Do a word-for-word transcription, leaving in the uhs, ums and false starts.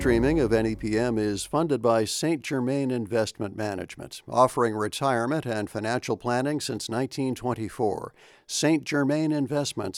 streaming of N E P M is funded by Saint Germain Investment Management, offering retirement and financial planning since nineteen twenty-four. Saint Germain Investments